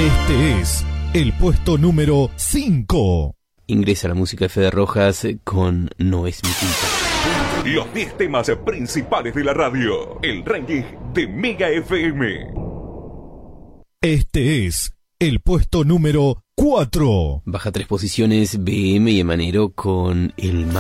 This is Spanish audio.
Este es el puesto número 5. Ingresa la música de Fede Rojas con No es mi culpa. Los 10 temas principales de la radio. El ranking de Mega FM. Este es el puesto número 4. Baja 3 posiciones BM y Emanero con El Mar.